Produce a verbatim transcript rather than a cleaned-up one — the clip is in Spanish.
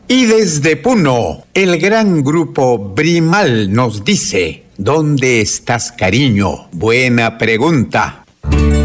Y desde Puno, el gran grupo Brimal nos dice, ¿dónde estás, cariño? Buena pregunta.